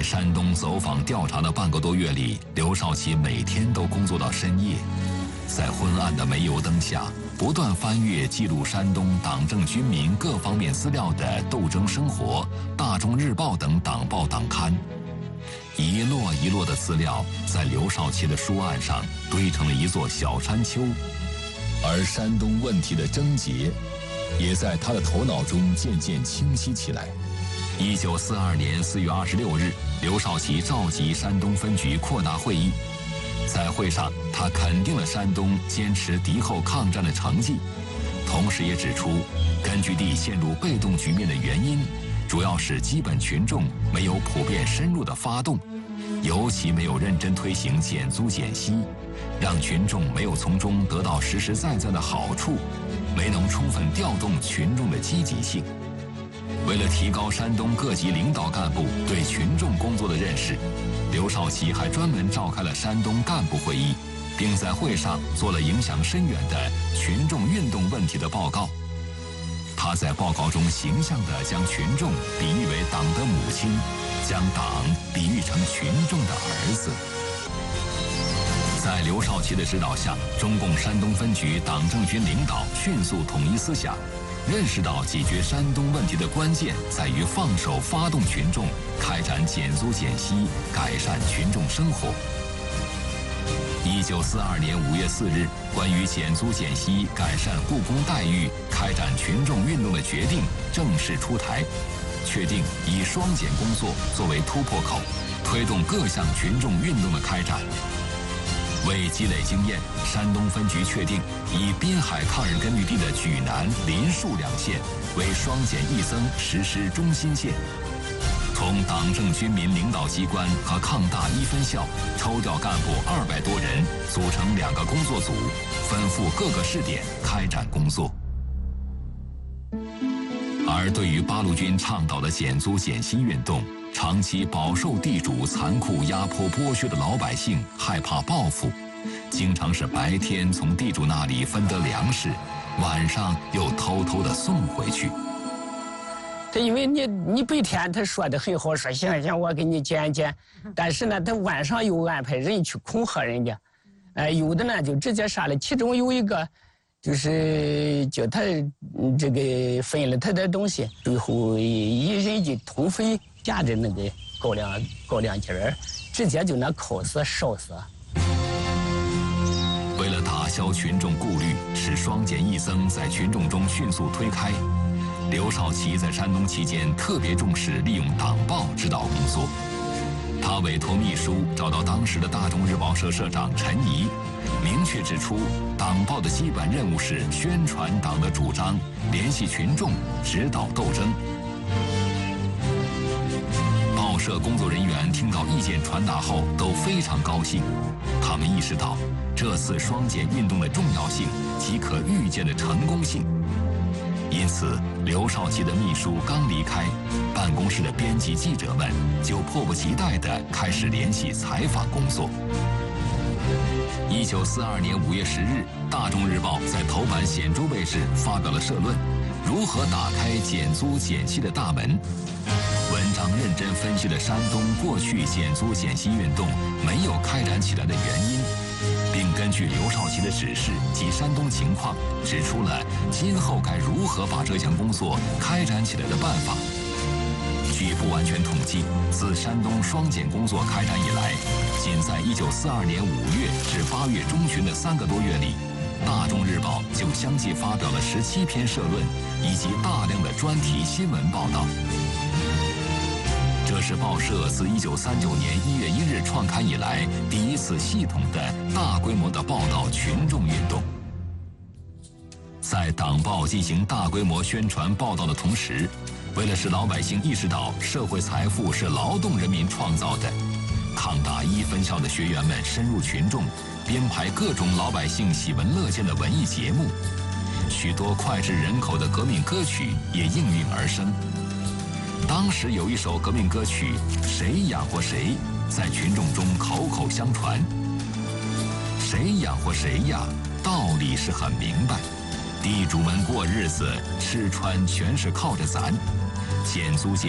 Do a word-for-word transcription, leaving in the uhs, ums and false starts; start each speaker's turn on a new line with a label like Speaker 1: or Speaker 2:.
Speaker 1: 山东走访调查的半个多月里，刘少奇每天都工作到深夜，在昏暗的煤油灯下，不断翻阅记录山东党政军民各方面资料的《斗争生活》《大众日报》等党报党刊。一摞一摞的资料在刘少奇的书案上堆成了一座小山丘，而山东问题的症结也在他的头脑中渐渐清晰起来。一九四二年四月二十六日，刘少奇召集山东分局扩大会议，在会上，他肯定了山东坚持敌后抗战的成绩，同时也指出，根据地陷入被动局面的原因，主要是基本群众没有普遍深入的发动，尤其没有认真推行减租减息，让群众没有从中得到实实在在的好处，没能充分调动群众的积极性。为了提高山东各级领导干部对群众工作的认识，刘少奇还专门召开了山东干部会议，并在会上做了影响深远的群众运动问题的报告。他在报告中形象地将群众比喻为党的母亲，将党比喻成群众的儿子。在刘少奇的指导下，中共山东分局党政军领导迅速统一思想，认识到解决山东问题的关键在于放手发动群众，开展减租减息，改善群众生活。一九四二年五月四日，关于减租减息、改善雇工待遇、开展群众运动的决定正式出台，确定以双减工作作为突破口，推动各项群众运动的开展。为积累经验，山东分局确定以滨海抗日根据地的莒南、临沭两县为双减一增实施中心县。从党政军民领导机关和抗大一分校抽调干部二百多人，组成两个工作组，吩咐各个试点开展工作。而对于八路军倡导的减租减息运动，长期饱受地主残酷压迫剥削的老百姓害怕报复，经常是白天从地主那里分得粮食，晚上又偷偷地送回去。
Speaker 2: 他因为你你白天他说的很好，说行行我给你减减，但是呢他晚上又安排人去恐吓人家，呃有的呢就直接杀了。其中有一个就是叫他这个分了他的东西，最后一人一通匪夹着那个高粱高粱尖儿，直接就那烤死烧死。
Speaker 1: 为了打消群众顾虑，使双减一增在群众中迅速推开，刘少奇在山东期间特别重视利用党报指导工作。他委托秘书找到当时的大众日报社社长陈仪，明确指出，党报的基本任务是宣传党的主张，联系群众，指导斗争。报社工作人员听到意见传达后都非常高兴，他们意识到这次双减运动的重要性及可预见的成功性。因此，刘少奇的秘书刚离开，办公室的编辑记者们就迫不及待地开始联系采访工作。一九四二年五月十日，《大众日报》在头版显著位置发表了社论：如何打开减租减息的大门。文章认真分析了山东过去减租减息运动没有开展起来的原因，并根据刘少奇的指示及山东情况，指出了今后该如何把这项工作开展起来的办法。据不完全统计，自山东双减工作开展以来，仅在一九四二年五月至八月中旬的三个多月里，《大众日报》就相继发表了十七篇社论以及大量的专题新闻报道。这是报社自一九三九年一月一日创刊以来第一次系统的大规模的报道群众运动。在党报进行大规模宣传报道的同时，为了使老百姓意识到社会财富是劳动人民创造的，抗大一分校的学员们深入群众，编排各种老百姓喜闻乐见的文艺节目，许多脍炙人口的革命歌曲也应运而生。当时有一首革命歌曲《谁养活谁》在群众中口口相传。谁养活谁呀？道理是很明白，地主们过日子吃穿全是靠着咱，减租减